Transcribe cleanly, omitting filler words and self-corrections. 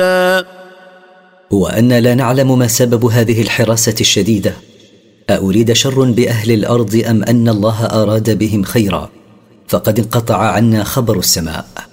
وأن لا نعلم ما سبب هذه الحراسة الشديدة، أأريد شر بأهل الأرض أم أن الله أراد بهم خيرا، فقد انقطع عنا خبر السماء.